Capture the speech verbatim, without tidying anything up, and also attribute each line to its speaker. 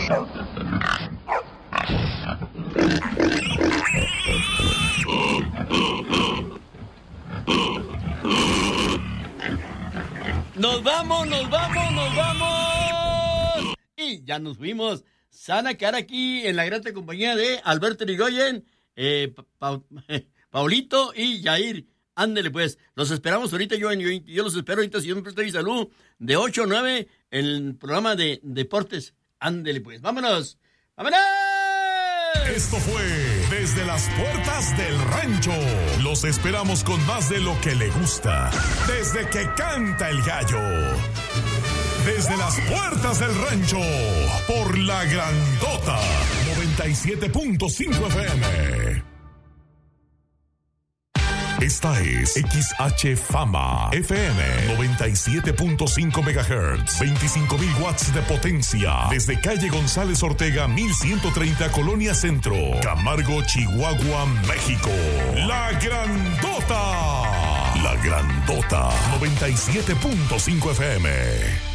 Speaker 1: Nos vamos, nos vamos, nos vamos. Y ya nos fuimos. Sana cara aquí en la grata compañía de Alberto Irigoyen, eh, pa, pa, Paulito y Yair. Ándele pues, los esperamos ahorita, yo, yo, yo los espero ahorita, siempre estoy salud, de ocho a nueve, en el programa de deportes. Ándele pues, vámonos, vámonos.
Speaker 2: Esto fue Desde las Puertas del Rancho. Los esperamos con más de lo que le gusta. Desde que canta el gallo. Desde las Puertas del Rancho. Por la Grandota. noventa y siete punto cinco F M. Esta es X H Fama F M noventa y siete punto cinco megahertz, veinticinco mil watts de potencia, desde calle González Ortega mil ciento treinta, Colonia Centro, Camargo, Chihuahua, México. La Grandota. La Grandota noventa y siete punto cinco F M.